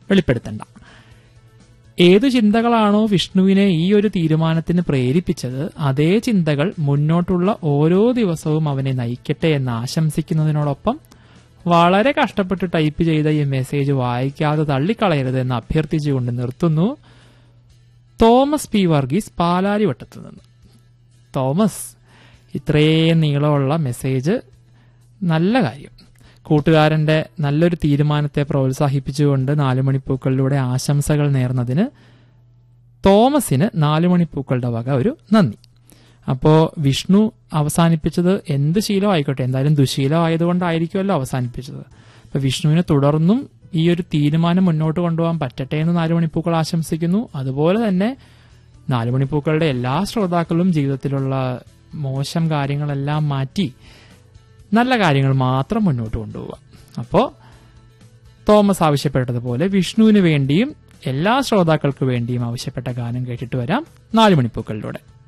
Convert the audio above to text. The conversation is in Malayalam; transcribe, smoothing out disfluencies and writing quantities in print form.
വെളിപ്പെടുത്തണ്ട. ഏതു ചിന്തകളാണോ വിഷ്ണുവിനെ ഈ ഒരു തീരുമാനത്തിന് പ്രേരിപ്പിച്ചത്, അതേ ചിന്തകൾ മുന്നോട്ടുള്ള ഓരോ ദിവസവും അവനെ നയിക്കട്ടെ എന്ന് ആശംസിക്കുന്നതിനോടൊപ്പം വളരെ കഷ്ടപ്പെട്ട് ടൈപ്പ് ചെയ്ത ഈ മെസ്സേജ് വായിക്കാതെ തള്ളിക്കളയരുത് എന്ന് അഭ്യർത്ഥിച്ചുകൊണ്ട് നിർത്തുന്നു. തോമസ് പി വർഗീസ്, പാലാരിവട്ടത്ത് നിന്ന്. തോമസ്, ഇത്രയും നീളമുള്ള മെസ്സേജ്, നല്ല കാര്യം. കൂട്ടുകാരന്റെ നല്ലൊരു തീരുമാനത്തെ പ്രോത്സാഹിപ്പിച്ചുകൊണ്ട് 4 മണിപ്പൂക്കളിലൂടെ ആശംസകൾ നേർന്നതിന് തോമസിന് 4 മണിപ്പൂക്കളുടെ വക ഒരു നന്ദി. അപ്പോ വിഷ്ണു അവസാനിപ്പിച്ചത് എന്ത് ശീലമായിക്കോട്ടെ, എന്തായാലും ദുശീലമായതുകൊണ്ടായിരിക്കുമല്ലോ അവസാനിപ്പിച്ചത്. അപ്പൊ വിഷ്ണുവിന് തുടർന്നും ഈ ഒരു തീരുമാനം മുന്നോട്ട് കൊണ്ടുപോകാൻ പറ്റട്ടെ എന്ന് 4 മണിപ്പൂക്കൾ ആശംസിക്കുന്നു. അതുപോലെ തന്നെ 4 മണിപ്പൂക്കളുടെ എല്ലാ ശ്രോതാക്കളും ജീവിതത്തിലുള്ള മോശം കാര്യങ്ങളെല്ലാം മാറ്റി നല്ല കാര്യങ്ങൾ മാത്രം മുന്നോട്ട് കൊണ്ടുപോവുക. അപ്പോൾ തോമസ് ആവശ്യപ്പെട്ടതുപോലെ വിഷ്ണുവിന് വേണ്ടിയും എല്ലാ ശ്രോതാക്കൾക്ക് വേണ്ടിയും ആവശ്യപ്പെട്ട ഗാനം കേട്ടിട്ട് വരാം 4 മണിപ്പൂക്കളിലൂടെ.